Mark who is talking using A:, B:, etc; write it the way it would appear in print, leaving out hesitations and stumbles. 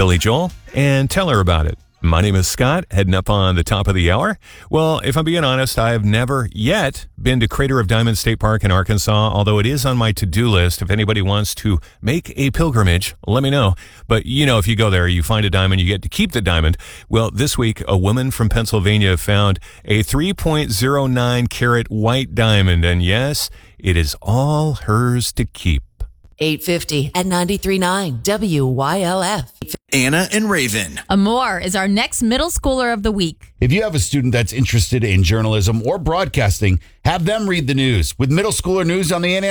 A: Billy Joel, and tell her about it. My name is Scott, heading up on the top of the hour. Well, if I'm being honest, I've never yet been to Crater of Diamonds State Park in Arkansas, although it is on my to-do list. If anybody wants to make a pilgrimage, let me know. But, if you go there, you find a diamond, you get to keep the diamond. Well, this week, a woman from Pennsylvania found a 3.09 carat white diamond, and yes, it is all hers to keep.
B: 850 at 93.9 WYLF.
C: Anna and Raven.
D: Amor is our next middle schooler of the week.
E: If you have a student that's interested in journalism or broadcasting, have them read the news with middle schooler news on the